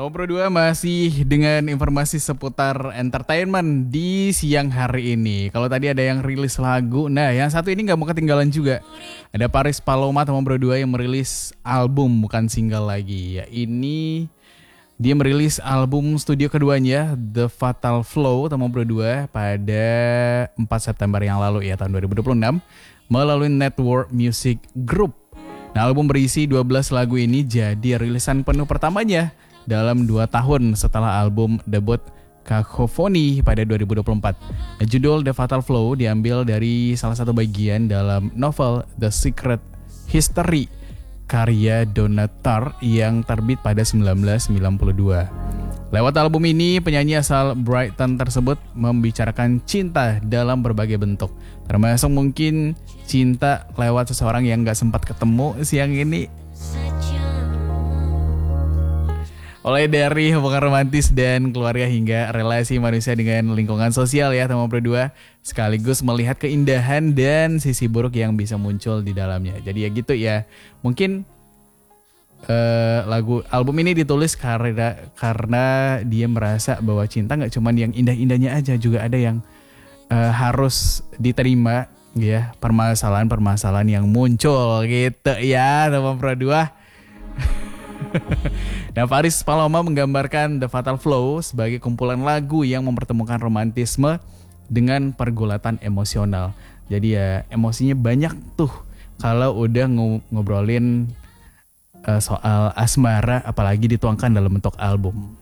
Top Pro 2 masih dengan informasi seputar entertainment di siang hari ini. Kalau tadi ada yang rilis lagu, nah yang satu ini gak mau ketinggalan juga. Ada Paris Paloma Top Pro 2 yang merilis album, bukan single lagi. Ya ini dia merilis album studio keduanya, The Fatal Flow Top Pro 2 pada 4 September yang lalu ya, tahun 2026 melalui Network Music Group. Nah, album berisi 12 lagu ini jadi rilisan penuh pertamanya dalam 2 tahun setelah album debut Cacophony pada 2024. Nah, judul The Fatal Flow diambil dari salah satu bagian dalam novel The Secret History karya Donna Tartt yang terbit pada 1992. Lewat album ini, penyanyi asal Brighton tersebut membicarakan cinta dalam berbagai bentuk, termasuk mungkin cinta lewat seseorang yang gak sempat ketemu siang ini. Mulai dari hubungan romantis dan keluarga hingga relasi manusia dengan lingkungan sosial ya, Top Pro 2, sekaligus melihat keindahan dan sisi buruk yang bisa muncul di dalamnya. Jadi ya gitu ya, mungkin album ini ditulis karena dia merasa bahwa cinta nggak cuma yang indah-indahnya aja, juga ada yang harus diterima ya, permasalahan-permasalahan yang muncul gitu ya, Top Pro 2. Nah, Paris Paloma menggambarkan The Fatal Flow sebagai kumpulan lagu yang mempertemukan romantisme dengan pergulatan emosional. Jadi ya emosinya banyak tuh kalau udah ngobrolin soal asmara, apalagi dituangkan dalam bentuk album.